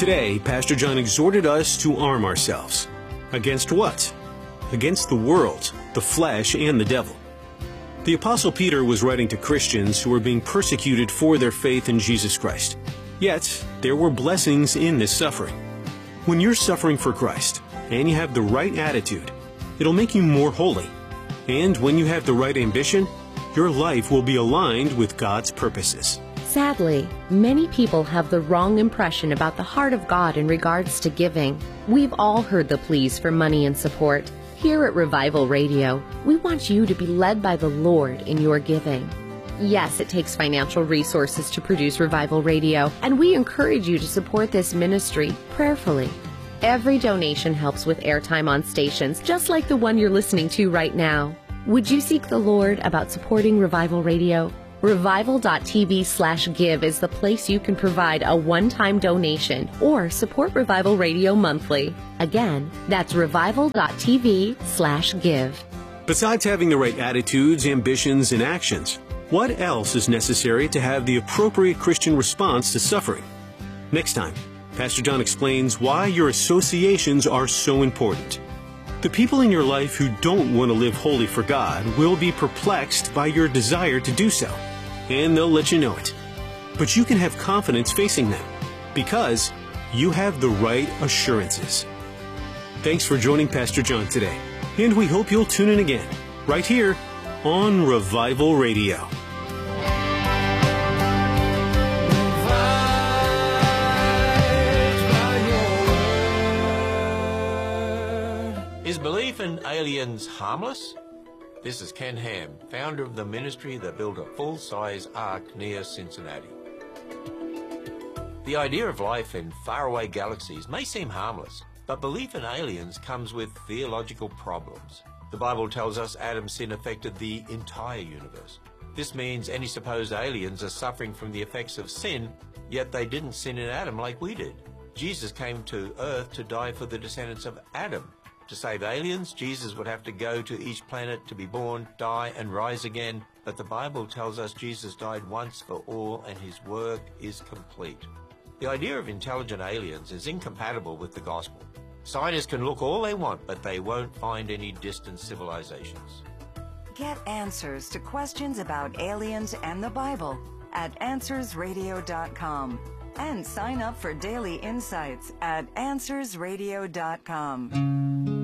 Today, Pastor John exhorted us to arm ourselves. Against what? Against the world, the flesh, and the devil. The Apostle Peter was writing to Christians who were being persecuted for their faith in Jesus Christ. Yet, there were blessings in this suffering. When you're suffering for Christ, and you have the right attitude, it'll make you more holy. And when you have the right ambition, your life will be aligned with God's purposes. Sadly, many people have the wrong impression about the heart of God in regards to giving. We've all heard the pleas for money and support. Here at Revival Radio, we want you to be led by the Lord in your giving. Yes, it takes financial resources to produce Revival Radio, and we encourage you to support this ministry prayerfully. Every donation helps with airtime on stations, just like the one you're listening to right now. Would you seek the Lord about supporting Revival Radio? Revival.tv/give is the place you can provide a one-time donation or support Revival Radio monthly. Again, that's revival.tv/give. Besides having the right attitudes, ambitions, and actions, what else is necessary to have the appropriate Christian response to suffering? Next time, Pastor John explains why your associations are so important. The people in your life who don't want to live holy for God will be perplexed by your desire to do so, and they'll let you know it. But you can have confidence facing them, because you have the right assurances. Thanks for joining Pastor John today, and we hope you'll tune in again, right here on Revival Radio. Is belief in aliens harmless? This is Ken Ham, founder of the ministry that built a full-size ark near Cincinnati. The idea of life in faraway galaxies may seem harmless, but belief in aliens comes with theological problems. The Bible tells us Adam's sin affected the entire universe. This means any supposed aliens are suffering from the effects of sin, yet they didn't sin in Adam like we did. Jesus came to earth to die for the descendants of Adam. To save aliens, Jesus would have to go to each planet to be born, die, and rise again. But the Bible tells us Jesus died once for all and his work is complete. The idea of intelligent aliens is incompatible with the gospel. Scientists can look all they want, but they won't find any distant civilizations. Get answers to questions about aliens and the Bible at AnswersRadio.com. And sign up for daily insights at AnswersRadio.com.